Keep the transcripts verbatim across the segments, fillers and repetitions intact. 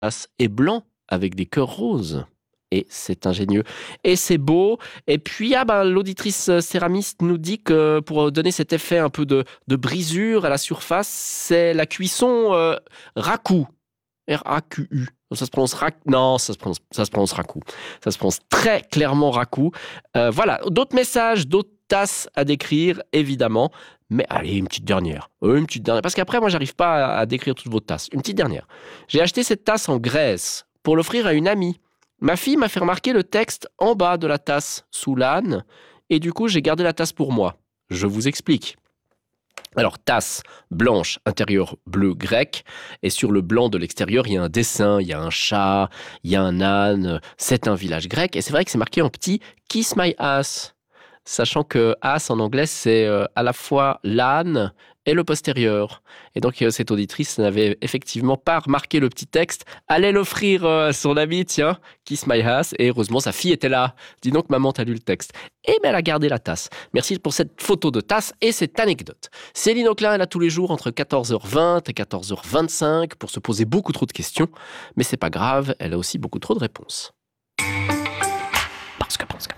tasse est blanc avec des cœurs roses. Et c'est ingénieux. Et c'est beau. Et puis, ah ben, l'auditrice euh, céramiste nous dit que pour donner cet effet un peu de, de brisure à la surface, c'est la cuisson euh, raku. R A Q U. Ça se prononce rac... Non, ça se prononce, ça se prononce raku. Ça se prononce très clairement raku. Euh, voilà, d'autres messages, d'autres tasses à décrire, évidemment. Mais allez, une petite dernière. Euh, une petite dernière. Parce qu'après, moi, j'arrive pas à, à décrire toutes vos tasses. Une petite dernière. J'ai acheté cette tasse en Grèce pour l'offrir à une amie. Ma fille m'a fait remarquer le texte en bas de la tasse, sous l'âne, et du coup, j'ai gardé la tasse pour moi. Je vous explique. Alors, tasse blanche, intérieur bleu grec, et sur le blanc de l'extérieur, il y a un dessin, il y a un chat, il y a un âne, c'est un village grec, et c'est vrai que c'est marqué en petit « Kiss my ass », sachant que « ass » en anglais, c'est euh, à la fois l'âne et le postérieur. Et donc, euh, cette auditrice n'avait effectivement pas remarqué le petit texte, allait l'offrir euh, à son ami, tiens, « Kiss my ass », et heureusement, sa fille était là. Dis donc, maman, t'as lu le texte. Et bien, elle a gardé la tasse. Merci pour cette photo de tasse et cette anecdote. Céline Auclin est là tous les jours entre quatorze heures vingt et quatorze heures vingt-cinq pour se poser beaucoup trop de questions. Mais c'est pas grave, elle a aussi beaucoup trop de réponses. Parce que, parce que...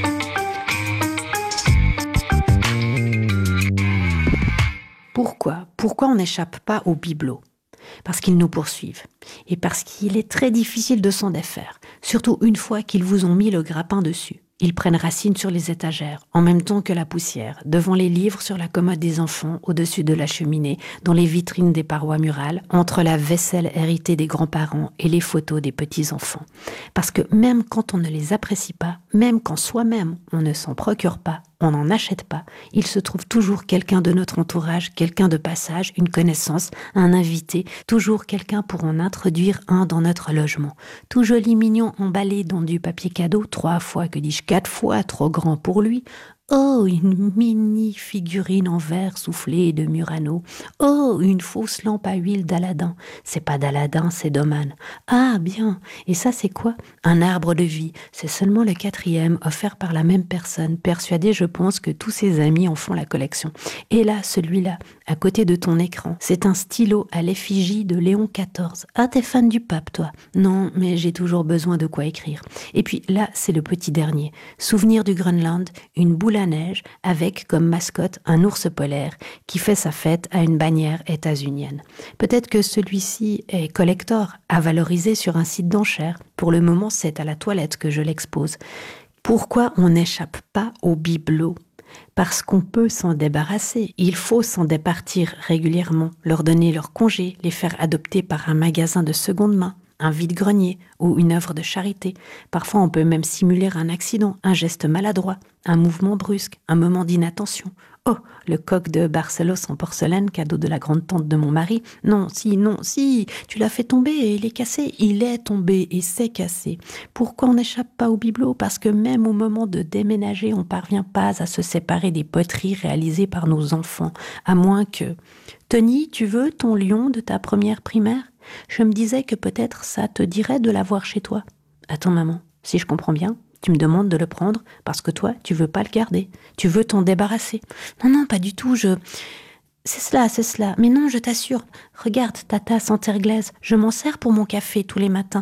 Pourquoi Pourquoi on n'échappe pas aux bibelots ? Parce qu'ils nous poursuivent. Et parce qu'il est très difficile de s'en défaire. Surtout une fois qu'ils vous ont mis le grappin dessus. Ils prennent racine sur les étagères, en même temps que la poussière, devant les livres sur la commode des enfants, au-dessus de la cheminée, dans les vitrines des parois murales, entre la vaisselle héritée des grands-parents et les photos des petits-enfants. Parce que même quand on ne les apprécie pas, même quand soi-même on ne s'en procure pas, on n'en achète pas, il se trouve toujours quelqu'un de notre entourage, quelqu'un de passage, une connaissance, un invité, toujours quelqu'un pour en introduire un dans notre logement. Tout joli mignon emballé dans du papier cadeau, trois fois, que dis-je, quatre fois trop grand pour lui. Oh, une mini figurine en verre soufflé de Murano. Oh, une fausse lampe à huile d'Aladin. C'est pas d'Aladin, c'est d'Oman. Ah, bien. Et ça, c'est quoi ? Un arbre de vie. C'est seulement le quatrième, offert par la même personne, persuadée, je pense, que tous ses amis en font la collection. Et là, celui-là, à côté de ton écran, c'est un stylo à l'effigie de Léon quatorze. Ah, t'es fan du pape, toi ? Non, mais j'ai toujours besoin de quoi écrire. Et puis là, c'est le petit dernier. Souvenir du Groenland, une boule à neige avec comme mascotte un ours polaire qui fait sa fête à une bannière états-unienne. Peut-être que celui-ci est collector, à valoriser sur un site d'enchères. Pour le moment, c'est à la toilette que je l'expose. Pourquoi on n'échappe pas aux bibelots ? Parce qu'on peut s'en débarrasser. Il faut s'en départir régulièrement, leur donner leur congé, les faire adopter par un magasin de seconde main, un vide-grenier ou une œuvre de charité. Parfois, on peut même simuler un accident, un geste maladroit, un mouvement brusque, un moment d'inattention. Oh, le coq de Barcelos en porcelaine, cadeau de la grande-tante de mon mari. Non, si, non, si, tu l'as fait tomber et il est cassé. Il est tombé et c'est cassé. Pourquoi on n'échappe pas au bibelot ? Parce que même au moment de déménager, on ne parvient pas à se séparer des poteries réalisées par nos enfants. À moins que... Tony, tu veux ton lion de ta première primaire ? Je me disais que peut-être ça te dirait de l'avoir chez toi. Attends, maman, si je comprends bien, tu me demandes de le prendre parce que toi, tu veux pas le garder. Tu veux t'en débarrasser. Non, non, pas du tout, je... C'est cela, c'est cela. Mais non, je t'assure. Regarde ta tasse en terre glaise. Je m'en sers pour mon café tous les matins.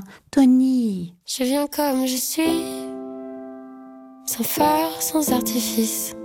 Tony. Je viens comme je suis, sans phare, sans artifice.